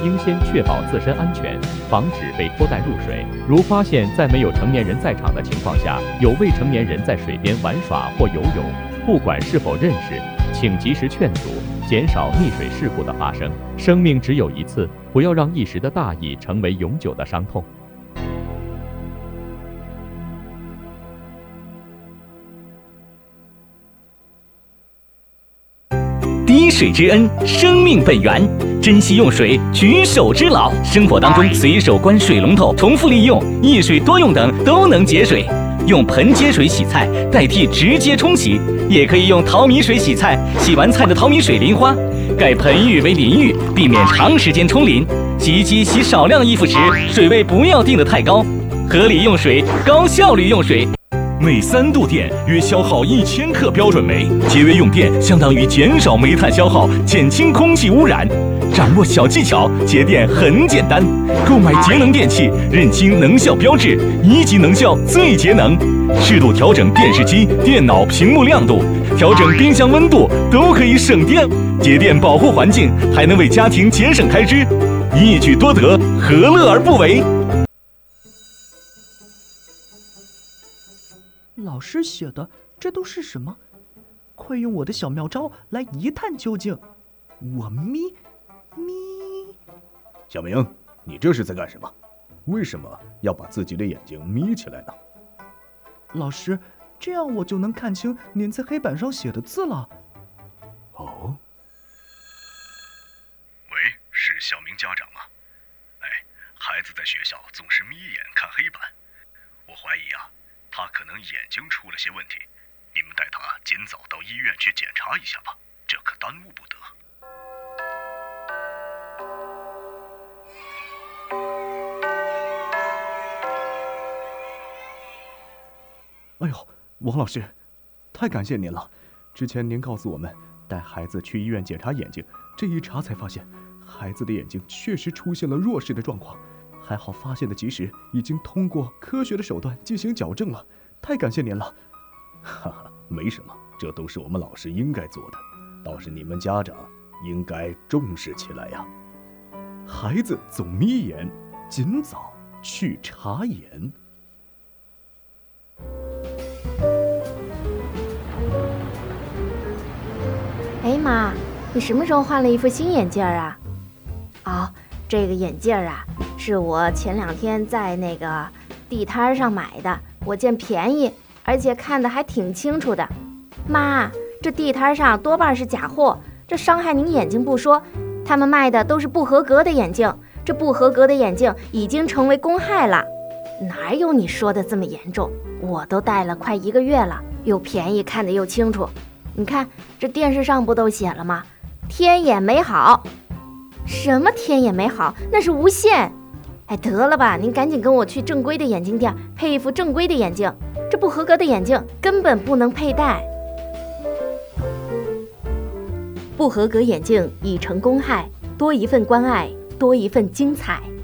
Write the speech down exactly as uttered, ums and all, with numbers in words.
应先确保自身安全，防止被拖带入水。如发现在没有成年人在场的情况下，有未成年人在水边玩耍或游泳，不管是否认识，请及时劝阻，减少溺水事故的发生。生命只有一次，不要让一时的大意成为永久的伤痛。 滴水之恩，生命本源，珍惜用水，举手之劳。生活当中随手关水龙头、重复利用、一水多用等都能节水。用盆接水洗菜代替直接冲洗，也可以用淘米水洗菜，洗完菜的淘米水淋花，改盆浴为淋浴，避免长时间冲淋。洗衣机洗少量衣服时，水位不要定得太高，合理用水，高效率用水。 每三度电约消耗一千克标准煤，节约用电相当于减少煤炭消耗，减轻空气污染。掌握小技巧，节电很简单。购买节能电器，认清能效标志，一级能效最节能。适度调整电视机、电脑屏幕亮度，调整冰箱温度，都可以省电。节电保护环境，还能为家庭节省开支，一举多得，何乐而不为？ 老师写的这都是什么？快用我的小妙招来一探究竟。我眯眯。 小明，你这是在干什么？为什么要把自己的眼睛眯起来呢？ 老师，这样我就能看清粘在黑板上写的字了。 哦。 喂，是小明家长吗？哎，孩子在学校总是眯眼看黑板，我怀疑啊，他可能眼睛出了些问题，你们带他尽早到医院去检查一下吧，这可耽误不得。 哎呦，王老师，太感谢您了！之前您告诉我们带孩子去医院检查眼睛，这一查才发现孩子的眼睛确实出现了弱视的状况，还好发现的及时，已经通过科学的手段进行矫正了，太感谢您了！ 哈哈，没什么，这都是我们老师应该做的，倒是你们家长应该重视起来呀。 孩子总眯眼，尽早去查眼。 哎妈，你什么时候换了一副新眼镜啊？哦，这个眼镜啊，是我前两天在那个地摊上买的，我见便宜，而且看得还挺清楚的。妈，这地摊上多半是假货，这伤害您眼睛不说，他们卖的都是不合格的眼镜，这不合格的眼镜已经成为公害了。哪有你说的这么严重？我都戴了快一个月了，又便宜，看得又清楚。你看这电视上不都写了吗？天眼美好。什么天眼美好？那是无线。哎，得了吧，您赶紧跟我去正规的眼镜店配一副正规的眼镜，这不合格的眼镜根本不能佩戴。不合格眼镜已成公害，多一份关爱，多一份精彩。